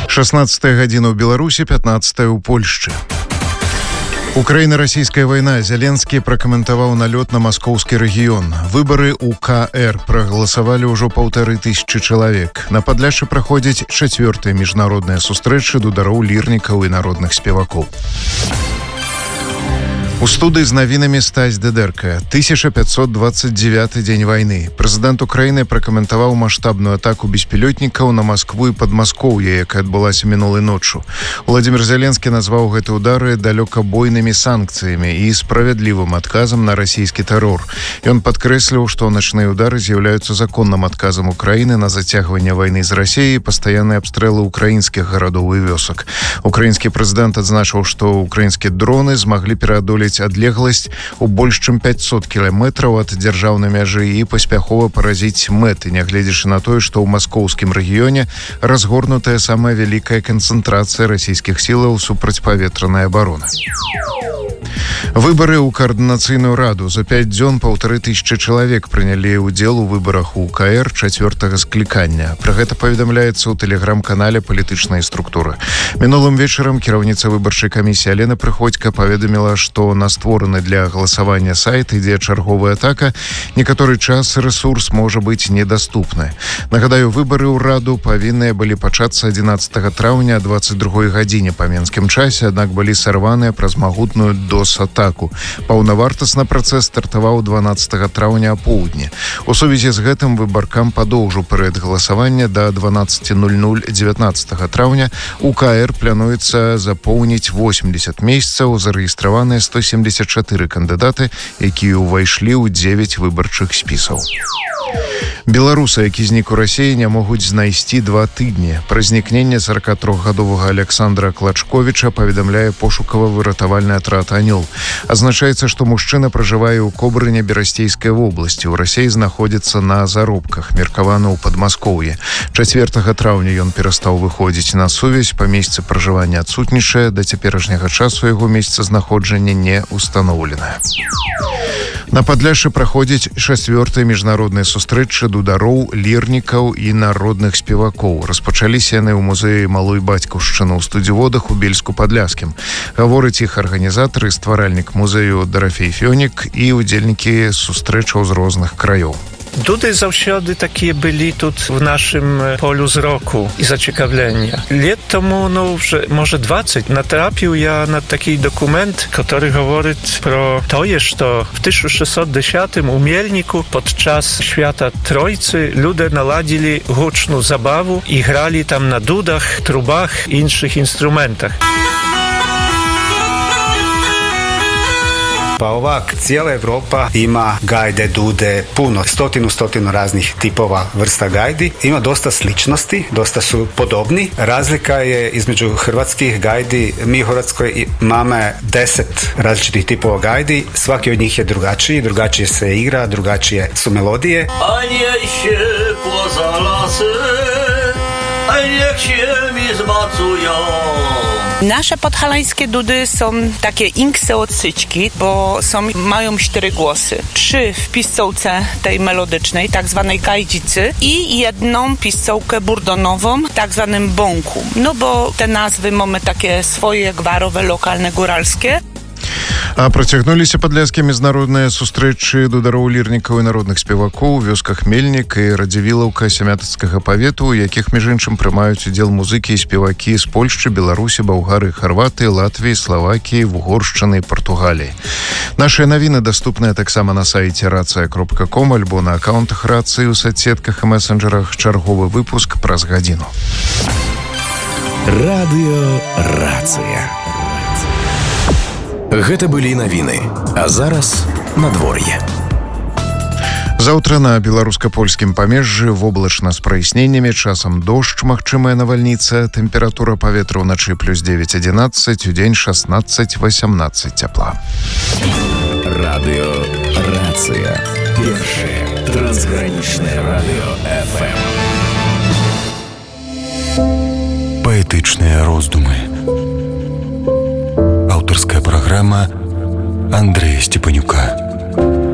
16 гадзіна ў Беларусі, 15 у Польшчы. Украіна-расійская вайна. Зеленскі пракаментаваў налёт на маскоўскі рэгіён. Выбары ў КР прагаласавалі ўжо 1500 чалавек. На Падляшшы праходзіць 4-я міжнародная сустрэча дудароў лірнікаў і народных спевакоў. У студыі з навінамі Стась Дедерка. 1529 дзень вайны. Прэзідэнт Украіны пракаментаваў маштабную атаку беспілётнікаў на Маскву і Падмаскоўе, якая адбылася мінулай ноччу. Владзімір Зеленскі назваў гэты ўдары далёкабойнымі санкцыямі і справядлівым адказам на расійскі тэрор. Ён падкрэсліў, што начныя ўдары з'яўляюцца законным адказам Украіны на зацягванне вайны з Расіяй і пастаянныя абстрэлы ўкраінскіх гарадоў і вёсак. Украінскі прэзідэнт адзначыў, што ўкраінскія дроны змаглі пераадолець адлегласць у больш чым 500 кіламетраў ад дзяржаўнай мяжы і паспяхова паразіць мэты, нягледзячы на тое, што ў маскоўскім рэгіёне разгорнутая самая вялікая канцэнтрацыя расійскіх сілаў супрацьпаветранай абароны. Выбары ў каардынацыйную раду. За 5 дзён 1500 чалавек прынялі ўдзел у выбарах у КР 4-го склікання. Пра гэта паведамляецца ў тэлеграм-канале палітычнай структуры. Мінулым вечарам кіраўніца выбарчай камісіі Алена Прыходька паведаміла, што на створаны для галасавання сайт ідзе чарговая атака. Некаторы час рэсурс можа быць недаступны. Нагадаю, выбары ў раду павінныя былі пачацца 11 траўня о 22 гадзіне па менскім часе, аднак былі сарваныя праз магутную атаку. Паўнавартасна працэс стартаваў 12 траўня апоўдні. У сувязі з гэтым выбаркам падоўжу перыяд галасавання да 12:00 19 траўня. У КР плануецца запоўніць 80 месцаў, зарэгістраваныя 174 кандыдаты, якія ўвайшлі ў 9 выбарчых спісаў. Беларусы, які знік у Расіі, не могуць знайсці 2 тыдні. Пра знікненне 43гадовага Александра Клачковіча паведамляе пошукава-выратавальны атрад «Анёл». Азначаецца, што мужчына пражывае ў Кобрыне Берасцейскай вобласці. У Расіі знаходзіцца на заробках, меркавана ў Падмаскоўі. 4 траўня ён перастаў выходзіць на сувязь, па месцы пражывання адсутнічае, да цяперашняга часу яго месцазнаходжання не ўстаноўленае. На Падляшшы праходзіць 4-я міжнародная сустрэча дудароў, лірнікаў і народных спевакоў. Распачаліся яны ў музеі малой бацькаўшчыны ў Студзіводах у Бельску-Падляшскім. Гаворыць іх арганізатар і стваральнік музею Дарафей Фёнік і удзельнікі сустрэчаў з розных краёў. Dudy zаўсёды такія былі тут в нашым полю зроку і зацікавлення. Лет тому, może 20, натрапіў я на такі документ, который говорить про тое, што в 1610 у Мельніку подчас Święta Тройцы люди наладили гучну забаву і грали там на дудах, трубах і інших інструментах. Pa ovak, cijela Evropa ima gajde, dude, puno, stotinu raznih tipova vrsta gajdi. Ima dosta sličnosti, dosta su podobni. Razlika je između hrvatskih gajdi. Mi u Hrvatskoj imamo 10 različitih tipova gajdi. Svaki od njih je drugačiji, drugačije se igra, drugačije su melodije. A niech się poza lasy, a niech się mi zmacują. Nasze podhalańskie dudy są takie inkseocyćki, bo mają 4 głosy. 3 w pistołce tej melodycznej, tak zwanej gajdzicy i jedną pistołkę burdonową, tak zwanym bąku. No bo te nazwy mamy takie swoje gwarowe, lokalne, góralskie. А працягнуліся падляшскія міжнародныя сустрэчы дудароў, лірнікаў і народных спевакоў у вёсках Мельнік і Радзівілаўка Сямятыцкага павету, у якіх, між іншым, прымаюць удзел музыкі і спевакі з Польшчы, Беларусі, Балгары, Харватыі, Латвіі, Славакіі, Вугоршчыны і Партугаліі. Нашыя навіны даступныя таксама на сайце racja.com альбо на акаунтах Рацыі ў соцсетках і месенджерах. Чарговы выпуск праз гадзіну. Радыё Рацыя. Гэта былі навіны, а зараз надвор'е. Заўтра на беларуска-польскім памежжы воблачна з праясненнямі, часам дождж, магчымая навальніца, тэмпература паветра ўначы +9-11, удзень 16-18 цяпла. Радыё Рацыя. Першае трансгранічнае радыё FM. Паэтычныя роздумы. Аўтарская праграма Андрэя Степанюка.